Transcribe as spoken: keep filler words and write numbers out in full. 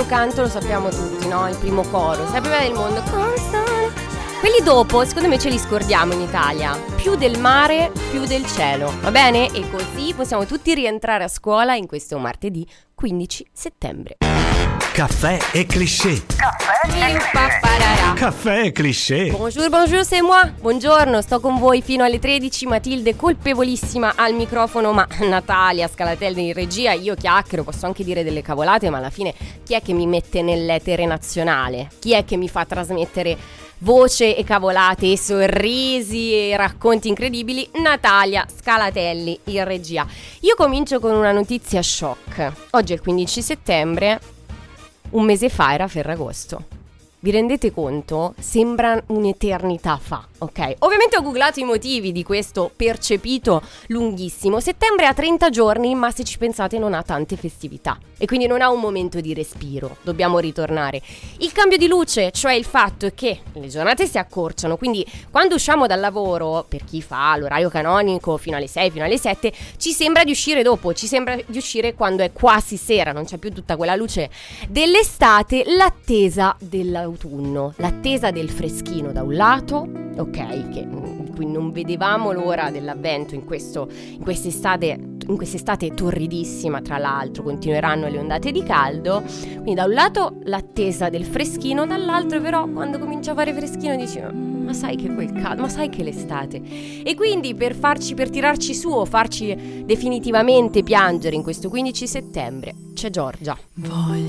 l'altro canto lo sappiamo tutti, no? Il primo coro, sempre bella del mondo. Quelli dopo, secondo me, ce li scordiamo in Italia. Più del mare, più del cielo, va bene? E così possiamo tutti rientrare a scuola in questo martedì quindici settembre. Caffè e cliché. Caffè e Caffè e cliché. Bonjour, bonjour, c'est moi. Buongiorno, sto con voi fino alle tredici. Matilde colpevolissima al microfono, ma Natalia Scalatelli in regia. Io chiacchiero, posso anche dire delle cavolate, ma alla fine chi è che mi mette nell'etere nazionale? Chi è che mi fa trasmettere voce e cavolate e sorrisi e racconti incredibili? Natalia Scalatelli in regia. Io comincio con una notizia shock. Oggi è il quindici settembre. Un mese fa era Ferragosto. Vi rendete conto? Sembra un'eternità fa, ok? Ovviamente ho googlato i motivi di questo percepito lunghissimo. Settembre ha trenta giorni, ma se ci pensate non ha tante festività. E quindi non ha un momento di respiro. Dobbiamo ritornare. Il cambio di luce, cioè il fatto che le giornate si accorciano. Quindi quando usciamo dal lavoro, per chi fa l'orario canonico fino alle sei, fino alle sette, ci sembra di uscire dopo. Ci sembra di uscire quando è quasi sera, non c'è più tutta quella luce dell'estate. L'attesa dell'autunno, l'attesa del freschino da un lato, ok, che qui non vedevamo l'ora dell'avvento in questo in quest'estate in quest'estate torridissima, tra l'altro continueranno le ondate di caldo, quindi da un lato l'attesa del freschino, dall'altro però quando comincia a fare freschino dici ma sai che quel caldo, ma sai che l'estate. E quindi per farci per tirarci su o farci definitivamente piangere in questo quindici settembre c'è Giorgia. Voglio